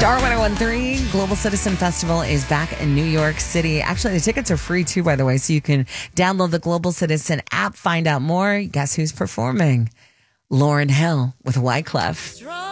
Star 1013 Global Citizen Festival is back in New York City. Actually, the tickets are free too, by the way, so you can download the Global Citizen app, find out more. Guess who's performing? Lauryn Hill with Wyclef.